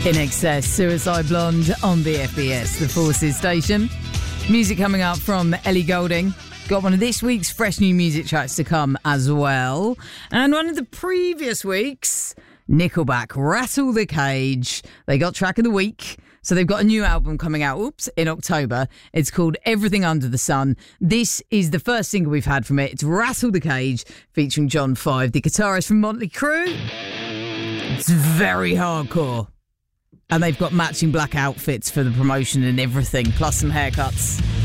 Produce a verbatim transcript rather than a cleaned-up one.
In Excess, Suicide Blonde on the F B S, the Forces station. Music coming up from Ellie Goulding. Got one of this week's fresh new music tracks to come as well. And one of the previous weeks, Nickelback, Rattle the Cage. They got track of the week. So they've got a new album coming out, oops, in October. It's called Everything Under the Sun. This is the first single we've had from it. It's Rattle the Cage, featuring John Five, the guitarist from Motley Crue. It's very hardcore. And they've got matching black outfits for the promotion and everything, plus some haircuts.